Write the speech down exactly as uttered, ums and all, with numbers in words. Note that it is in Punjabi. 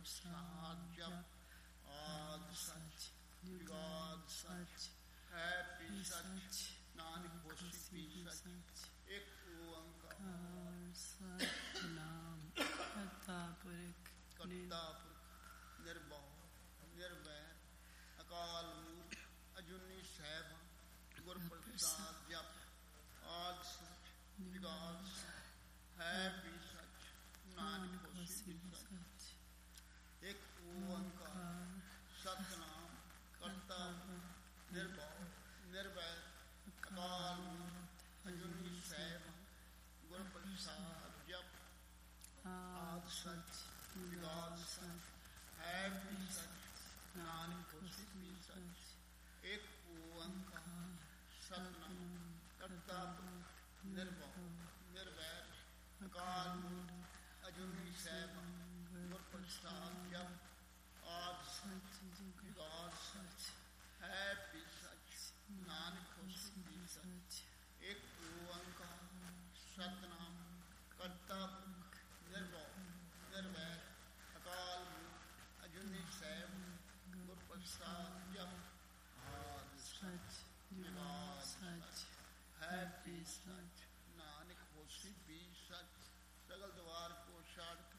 ਪ੍ਰਸਾਦ ਜਪ। ਆਦਿ ਸੱਚ ਜੁਗਾਦ ਸੱਚ ਹੈ ਵੀ ਸੱਚ ਨਾਨਕ ਹੋਸੀ ਵੀ ਸੱਚ। ਇੱਕ ਓੰਕਾਰ ਸਤਿਨਾਮ ਕਰਤਾ ਪੁਰਖ ਕਰਤਾ ਪੁਰਖ ਨਿਰਭਉ ਨਿਰਵੈਰ ਅਕਾਲ ਮੂਰਤ ਅਜੂਨੀ ਸੈਭੰ ਗੁਰ ਪ੍ਰਸਾਦ ਜਪ। ਆਦਿ ਸੱਚ ਜੁਗਾਦ ਸੱਚ ਹੈ ਵੀ ਸੱਚ ਨਾਨਕ ਹੋਸੀ ਵੀ ਸੱਚ। ਇੱਕ ਓੰਕਾਰ ਸਤਿਨਾਮ ਕਰਤਾ ਪੁਰਖ ਨਿਰਭਉ ਨਿਰਵੈਰ ਅਕਾਲ ਮੂਰਤ ਅਜੂਨੀ ਸੈਭੰ ਗੁਰ ਪ੍ਰਸਾਦ ਜਪ। ਆਦਿ ਸੱਚ ਜੁਗਾਦ ਸੱਚ ਹੈ ਵੀ ਸੱਚ ਨਾਨਕ ਹੋਸੀ ਵੀ ਸੱਚ। ਇੱਕ ਓੰਕਾਰ ਸਤਿਨਾਮ ਕਰਤਾ ਪੁਰਖ ਨਿਰਭਉ ਨਿਰਵੈਰ ਅਕਾਲ ਮੂਰਤ ਅਜੂਨੀ ਸੈਭੰ ਗੁਰ ਪ੍ਰਸਾਦ ਜਪ। ਆਦਿ ਸੱਚ ਜੁਗਾਦ ਸੱਚ ਹੈ ਵੀ ਸੱਚ ਨਾਨਕ ਹੋਸੀ ਵੀ ਸੱਚ। ਇੱਕ ਓੰਕਾਰ ਸਤਿਨਾਮ ਕਰਤਾ ਪੁਰਖ ਨਿਰਭਉ ਨਿਰਵੈਰ ਅਕਾਲ ਮੂਰਤ ਅਜੂਨੀ ਸੈਭੰ ਗੁਰ ਪ੍ਰਸਾਦ ਜਪ। ਆਦਿ ਸੱਚ ਜੁਗਾਦ ਸੱਚ ਹੈ ਵੀ ਸੱਚ ਨਾਨਕ ਹੋਸੀ ਵੀ ਸੱਚ। ਸਗਲ ਦਵਾਰ ਕੋ ਛਾੜ